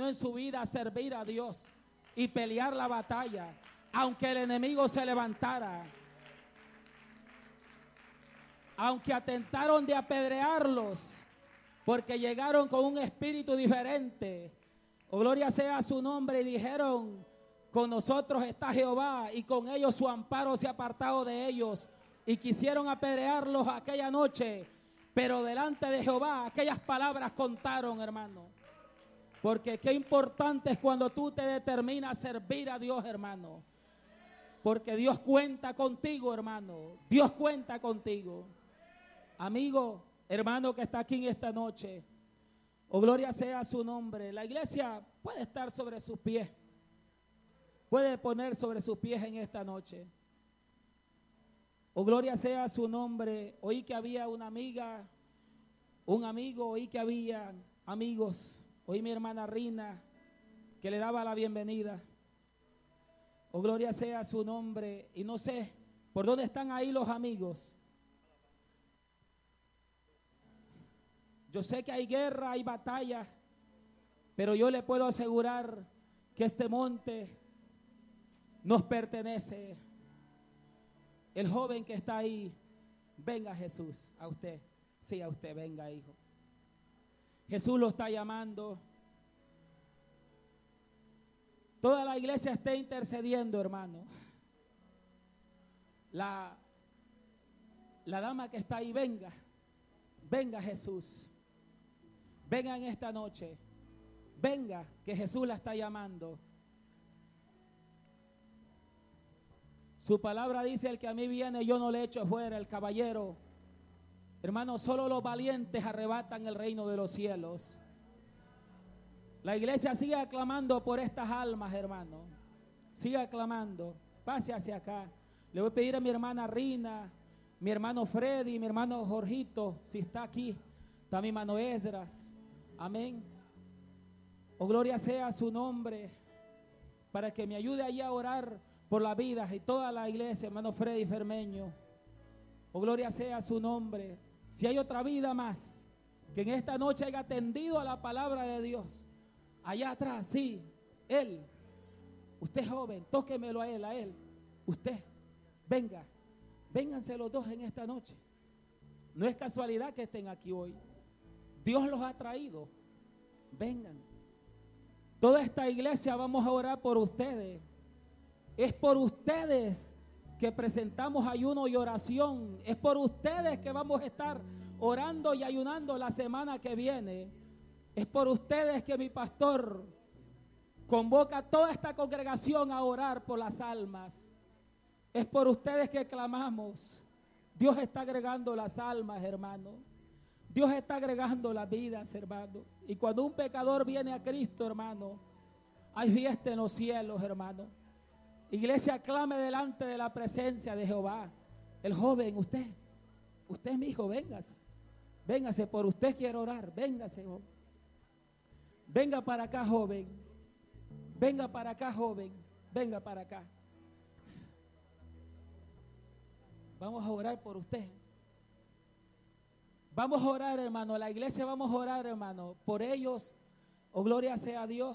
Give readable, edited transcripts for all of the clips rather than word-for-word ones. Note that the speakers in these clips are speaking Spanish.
en su vida servir a Dios y pelear la batalla, aunque el enemigo se levantara, aunque atentaron de apedrearlos, porque llegaron con un espíritu diferente. Oh, gloria sea a su nombre, y dijeron: con nosotros está Jehová, y con ellos su amparo se ha apartado de ellos. Y quisieron apedrearlos aquella noche, pero delante de Jehová aquellas palabras contaron, hermano. Porque qué importante es cuando tú te determinas a servir a Dios, hermano. Porque Dios cuenta contigo, hermano. Dios cuenta contigo. Amigo, hermano que está aquí en esta noche, oh, gloria sea su nombre. La iglesia puede estar sobre sus pies. Puede poner sobre sus pies en esta noche. Oh, gloria sea su nombre. Oí que había una amiga, un amigo, oí que había amigos. Oí mi hermana Rina que le daba la bienvenida. Oh, gloria sea su nombre. Y no sé por dónde están ahí los amigos. Yo sé que hay guerra, hay batalla, pero yo le puedo asegurar que este monte nos pertenece. El joven que está ahí, venga Jesús, a usted, sí, a usted, venga, hijo. Jesús lo está llamando. Toda la iglesia está intercediendo, hermano. La dama que está ahí, venga, venga Jesús. Venga en esta noche, venga, que Jesús la está llamando. Su palabra dice: el que a mí viene yo no le echo fuera. El caballero, hermano, solo los valientes arrebatan el reino de los cielos. La iglesia sigue aclamando por estas almas, hermano. Sigue aclamando. Pase hacia acá. Le voy a pedir a mi hermana Rina, mi hermano Freddy, mi hermano Jorgito, si está aquí, está mi hermano Esdras. Amén. Oh, gloria sea a su nombre, para que me ayude allí a orar por la vida y toda la iglesia, hermano Freddy Fermeño. Oh, gloria sea a su nombre. Si hay otra vida más que en esta noche haya atendido a la palabra de Dios, allá atrás, sí, él, usted joven, tóquemelo a él, usted, venga, vénganse los dos en esta noche. No es casualidad que estén aquí hoy. Dios los ha traído. Vengan. Toda esta iglesia vamos a orar por ustedes. Es por ustedes que presentamos ayuno y oración. Es por ustedes que vamos a estar orando y ayunando la semana que viene. Es por ustedes que mi pastor convoca a toda esta congregación a orar por las almas. Es por ustedes que clamamos. Dios está agregando las almas, hermano. Dios está agregando las vidas, hermano. Y cuando un pecador viene a Cristo, hermano, hay fiesta en los cielos, hermano. Iglesia, clame delante de la presencia de Jehová. El joven, usted mi hijo, véngase. Véngase, por usted quiero orar. Véngase, joven. Venga para acá, joven. Venga para acá, joven. Venga para acá. Vamos a orar por usted. Vamos a orar, hermano. La iglesia vamos a orar, hermano. Por ellos, oh, gloria sea a Dios.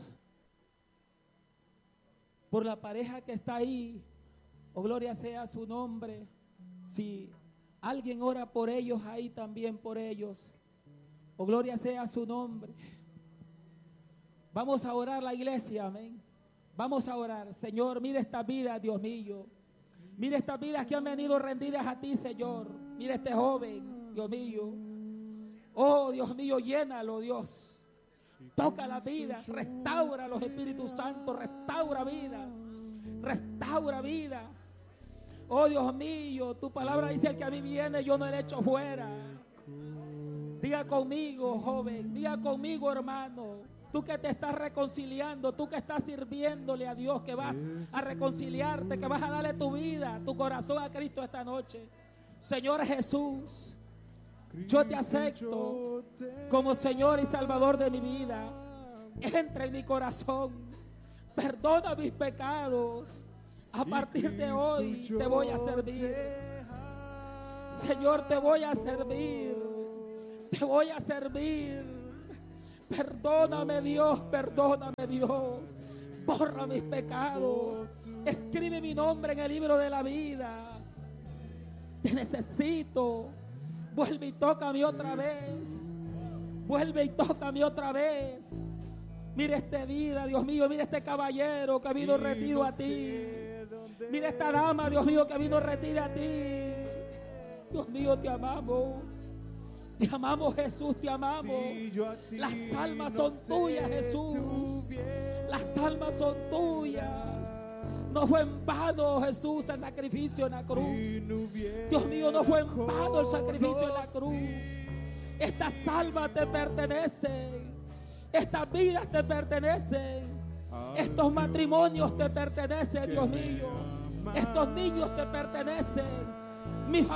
Por la pareja que está ahí, oh, gloria sea su nombre. Si alguien ora por ellos, ahí también por ellos, oh, gloria sea su nombre. Vamos a orar la iglesia, amén. Vamos a orar. Señor, mira esta vida, Dios mío. Mira estas vidas que han venido rendidas a ti, Señor. Mira este joven, Dios mío. Oh, Dios mío, llénalo, Dios. Toca la vida, restaura los Espíritus Santos, restaura vidas. Restaura vidas. Oh, Dios mío, tu palabra dice: el que a mí viene, yo no le echo fuera. Diga conmigo, joven, diga conmigo, hermano. Tú que te estás reconciliando, tú que estás sirviéndole a Dios, que vas a reconciliarte, que vas a darle tu vida, tu corazón a Cristo esta noche. Señor Jesús, yo te acepto como Señor y Salvador de mi vida. Entra en mi corazón, perdona mis pecados. A partir de hoy te voy a servir. Señor, te voy a servir. Te voy a servir. Perdóname, Dios, perdóname, Dios. Borra mis pecados. Escribe mi nombre en el libro de la vida. Te necesito. Vuelve y tócame otra vez. Vuelve y tócame otra vez. Mira esta vida, Dios mío. Mira este caballero que ha venido rendido a ti. Mira esta dama, Dios mío, que ha venido rendida a ti. Dios mío, te amamos. Te amamos, Jesús, te amamos. Las almas son tuyas, Jesús. Las almas son tuyas. No fue en vano, Jesús, el sacrificio en la cruz. Dios mío, no fue en vano el sacrificio en la cruz. Estas almas te pertenecen. Estas vidas te pertenecen. Estos matrimonios te pertenecen, Dios mío. Estos niños te pertenecen. Mi